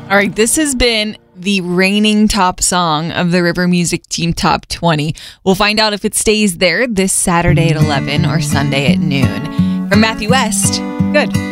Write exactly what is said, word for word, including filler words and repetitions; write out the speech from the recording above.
All right, this has been the reigning top song of the River Music Team Top twenty. We'll find out if it stays there this Saturday at eleven or Sunday at noon. From Matthew West, good.